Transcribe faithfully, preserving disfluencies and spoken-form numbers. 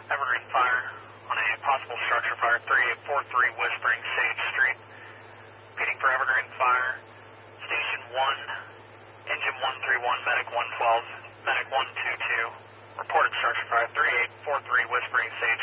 Evergreen Fire on a possible structure fire, thirty-eight forty-three Whispering Sage Street. Repeating for Evergreen Fire, Station one, Engine one three one, Medic one twelve, Medic one two two. Reported structure fire, thirty-eight forty-three Whispering Sage